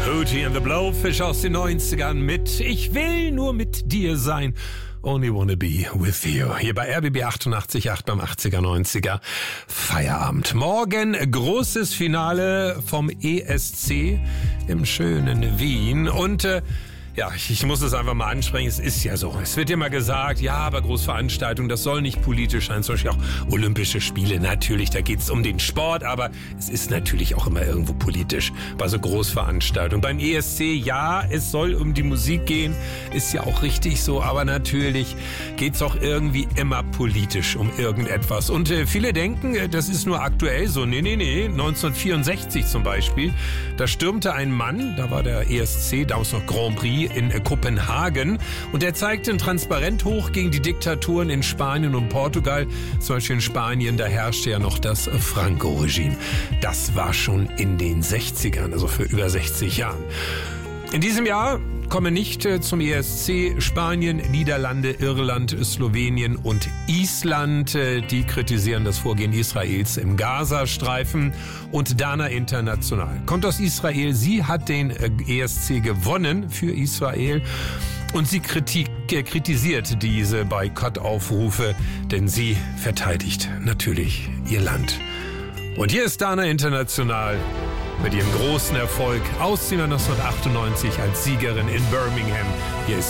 Hootie and the Blowfish aus den 90ern mit Ich will nur mit dir sein. Only wanna be with you. Hier bei RBB 88.8 beim 80er, 90er Feierabend. Morgen großes Finale vom ESC im schönen Wien. Und ja, ich muss es einfach mal ansprechen, es ist ja so. Es wird immer gesagt, ja, aber Großveranstaltungen, das soll nicht politisch sein. Zum Beispiel auch Olympische Spiele, natürlich, da geht es um den Sport, aber es ist natürlich auch immer irgendwo politisch bei so Großveranstaltungen. Beim ESC, ja, es soll um die Musik gehen, ist ja auch richtig so, aber natürlich geht es auch irgendwie immer politisch um irgendetwas. Und viele denken, das ist nur aktuell so. Nee. 1964 zum Beispiel, da stürmte ein Mann, da war der ESC, damals noch Grand Prix, in Kopenhagen, und er zeigte ein Transparent hoch gegen die Diktaturen in Spanien und Portugal. Zum Beispiel in Spanien, da herrschte ja noch das Franco-Regime. Das war schon in den 60ern, also für über 60 Jahren. In diesem Jahr kommen nicht zum ESC Spanien, Niederlande, Irland, Slowenien und Island. Die kritisieren das Vorgehen Israels im Gazastreifen. Und Dana International kommt aus Israel. Sie hat den ESC gewonnen für Israel. Und sie kritisiert diese Boykottaufrufe, denn sie verteidigt natürlich ihr Land. Und hier ist Dana International mit ihrem großen Erfolg aus dem Jahr 1998 als Siegerin in Birmingham. Hier ist